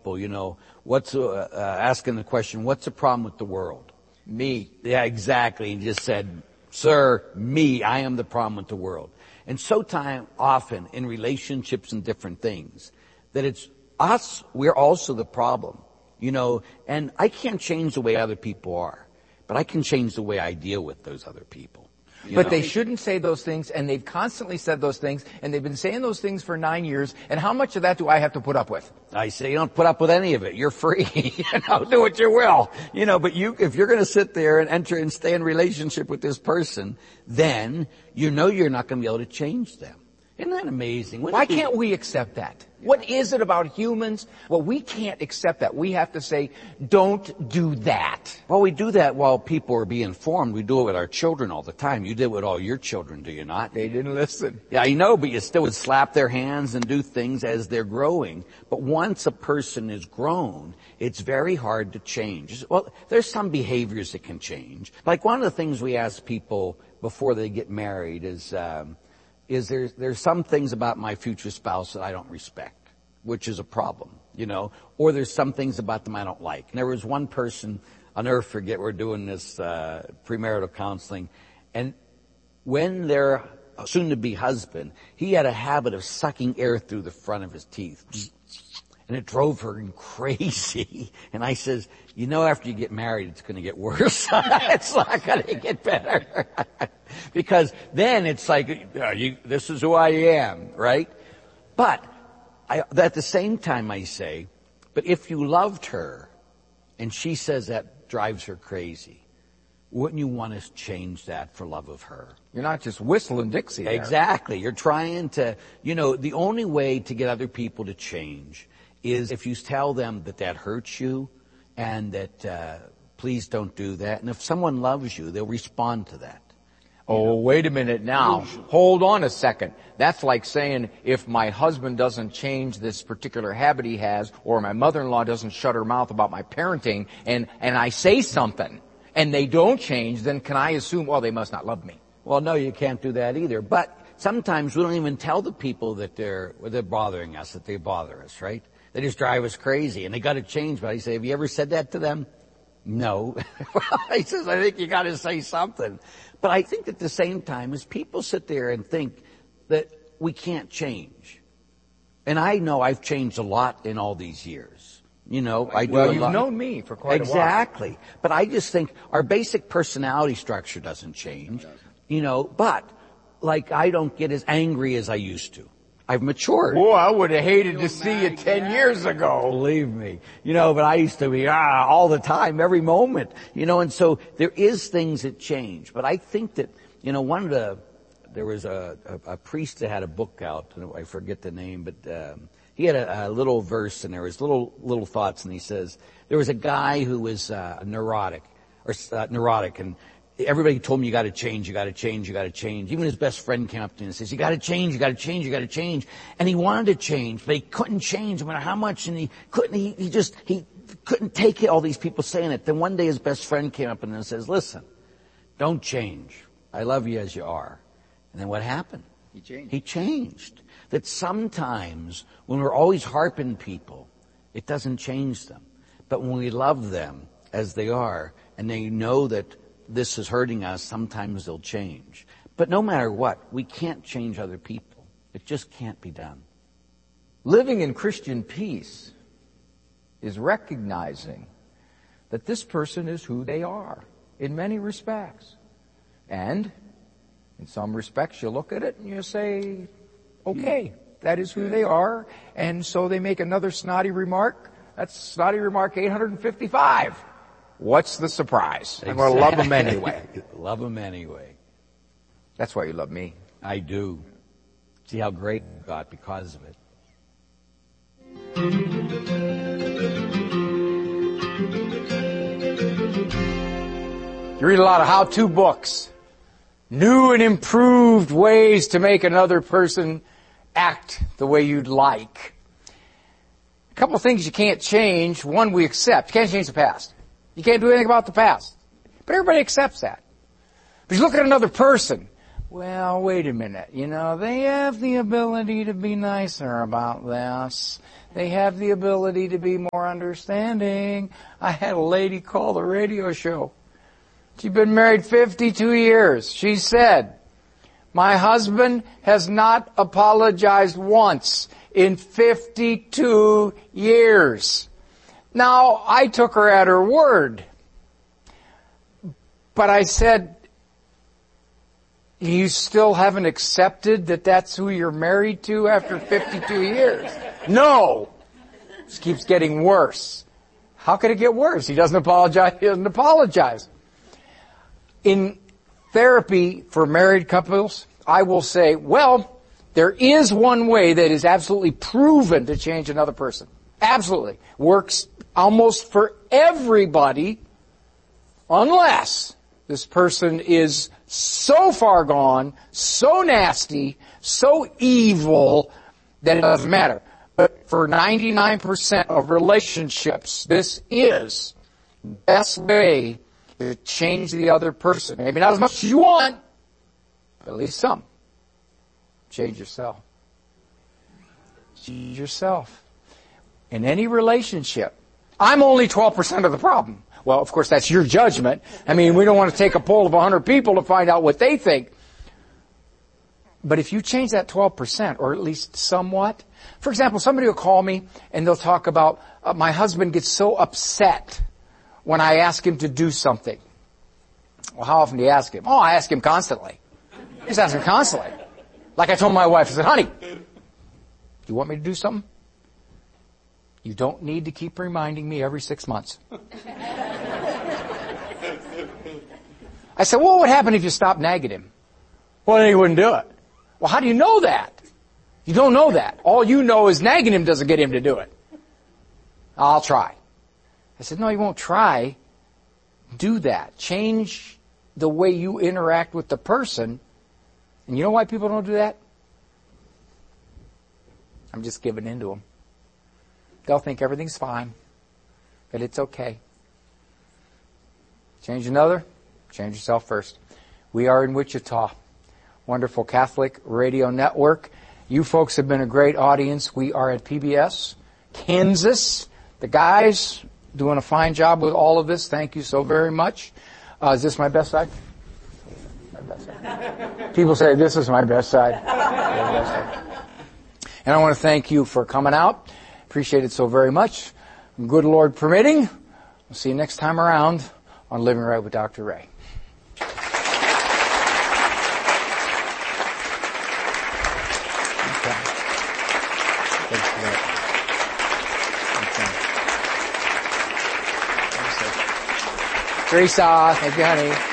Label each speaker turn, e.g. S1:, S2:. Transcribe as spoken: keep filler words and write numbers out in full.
S1: Well, you know, what's uh, uh, asking the question, what's the problem with the world? Me. Yeah, exactly. He just said, sir, me, I am the problem with the world. And so time, often in relationships and different things, that it's us, we're also the problem. You know, and I can't change the way other people are, but I can change the way I deal with those other people.
S2: But
S1: know?
S2: they shouldn't say those things, and they've constantly said those things, and they've been saying those things for nine years, and how much of that do I have to put up with?
S1: I say, you don't put up with any of it. You're free. you know, do what you will. You know, but you, if you're going to sit there and enter and stay in relationship with this person, then you know you're not going to be able to change them. Isn't that amazing? Wouldn't
S2: Why
S1: be-
S2: can't we accept that? What is it about humans? Well, we can't accept that. We have to say, don't do that.
S1: Well, we do that while people are being formed. We do it with our children all the time. You did it with all your children, do you not?
S2: They didn't listen.
S1: Yeah, I know, but you still would slap their hands and do things as they're growing. But once a person is grown, it's very hard to change. Well, there's some behaviors that can change. Like one of the things we ask people before they get married is, um, is there, there's some things about my future spouse that I don't respect, which is a problem, you know, or there's some things about them I don't like. And there was one person, I'll never forget, we're doing this uh, premarital counseling, and when their soon-to-be husband, he had a habit of sucking air through the front of his teeth. And it drove her crazy. And I says, you know, after you get married, it's going to get worse. It's not going to get better. Because then it's like, uh, you, this is who I am, right? But I, at the same time I say, but if you loved her and she says that drives her crazy, wouldn't you want to change that for love of her?
S2: You're not just whistling Dixie there.
S1: Exactly. You're trying to, you know, the only way to get other people to change is if you tell them that that hurts you and that uh, please don't do that. And if someone loves you, they'll respond to that.
S2: Oh, know? Wait a minute now. Hold on a second. That's like saying if my husband doesn't change this particular habit he has, or my mother-in-law doesn't shut her mouth about my parenting, and, and I say something, and they don't change, then can I assume, well, they must not love me?
S1: Well, no, you can't do that either. But sometimes we don't even tell the people that they're, they're bothering us, that they bother us, right? They just drive us crazy, and they got to change. But I say, have you ever said that to them? No. He says, I think you got to say something. But I think at the same time, as people sit there and think that we can't change, and I know I've changed a lot in all these years. You know, I do
S2: well,
S1: a
S2: you've
S1: lot.
S2: known me for quite
S1: exactly.
S2: a while.
S1: Exactly. But I just think our basic personality structure doesn't change. You know, but like I don't get as angry as I used to. I've matured.
S2: Oh, I would have hated to see you ten years ago.
S1: Believe me. You know, but I used to be, ah, all the time, every moment. You know, and so there is things that change. But I think that, you know, one of the, there was a, a, a priest that had a book out, I forget the name, but um, he had a, a little verse and there was little, little thoughts, and he says, there was a guy who was uh, neurotic, or uh, neurotic, and everybody told him, you got to change, you got to change, you got to change. Even his best friend came up to him and says, you got to change, you got to change, you got to change. And he wanted to change, but he couldn't change no matter how much. And he couldn't, he, he just, he couldn't take it, all these people saying it. Then one day his best friend came up and then says, listen, don't change. I love you as you are. And then what happened?
S2: He changed.
S1: He changed. That sometimes when we're always harping people, it doesn't change them. But when we love them as they are, and they know that this is hurting us, sometimes they'll change. But no matter what, we can't change other people. It just can't be done.
S2: Living in Christian peace is recognizing that this person is who they are in many respects. And in some respects, you look at it and you say, okay, that is who they are. And so they make another snotty remark. That's snotty remark eight hundred fifty-five. What's the surprise? I'm going to love them anyway.
S1: Love them anyway.
S2: That's why you love me.
S1: I do. See how great I got because of it.
S2: You read a lot of how-to books. New and improved ways to make another person act the way you'd like. A couple of things you can't change. One, we accept. You can't change the past. You can't do anything about the past. But everybody accepts that. But you look at another person, well, wait a minute. You know, they have the ability to be nicer about this. They have the ability to be more understanding. I had a lady call the radio show. She'd been married fifty-two years. She said, my husband has not apologized once in fifty-two years. Now, I took her at her word. But I said, you still haven't accepted that that's who you're married to after fifty-two years? No! This keeps getting worse. How could it get worse? He doesn't apologize. He doesn't apologize. In therapy for married couples, I will say, well, there is one way that is absolutely proven to change another person. Absolutely. Works almost for everybody, unless this person is so far gone, so nasty, so evil, that it doesn't matter. But for ninety-nine percent of relationships, this is the best way to change the other person. Maybe not as much as you want, but at least some. Change yourself. Change yourself. In any relationship, I'm only twelve percent of the problem. Well, of course, that's your judgment. I mean, we don't want to take a poll of one hundred people to find out what they think. But if you change that twelve percent, or at least somewhat, for example, somebody will call me and they'll talk about, uh, my husband gets so upset when I ask him to do something. Well, how often do you ask him? Oh, I ask him constantly. I just ask him constantly. Like I told my wife, I said, honey, do you want me to do something? You don't need to keep reminding me every six months. I said, well, what would happen if you stopped nagging him? Well, then he wouldn't do it. Well, how do you know that? You don't know that. All you know is nagging him doesn't get him to do it. I'll try. I said, no, you won't try. Do that. Change the way you interact with the person. And you know why people don't do that? I'm just giving in to them. They'll think everything's fine, that it's okay. Change another, change yourself first. We are in Wichita, wonderful Catholic radio network. You folks have been a great audience. We are at P B S, Kansas. The guys doing a fine job with all of this. Thank you so very much. Uh, is this my best side? My best side. People say this is my best side. My best side. And I want to thank you for coming out. Appreciate it so very much. Good Lord permitting, we'll see you next time around on Living Right with Doctor Ray. Okay. Thanks for that. Okay. Teresa, thank you, honey.